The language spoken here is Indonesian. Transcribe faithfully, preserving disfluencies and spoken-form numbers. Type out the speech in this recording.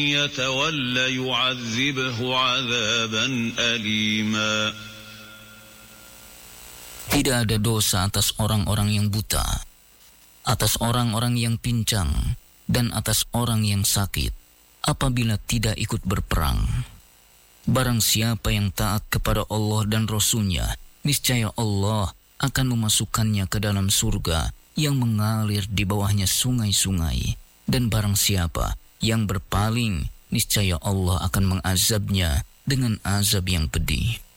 يتولى يعذبه عذابا أليما. Tidak ada dosa atas orang-orang yang buta, atas orang-orang yang pincang, dan atas orang yang sakit, apabila tidak ikut berperang. Barang siapa yang taat kepada Allah dan Rasul-Nya, niscaya Allah akan memasukkannya ke dalam surga yang mengalir di bawahnya sungai-sungai. Dan barang siapa yang berpaling, niscaya Allah akan mengazabnya dengan azab yang pedih.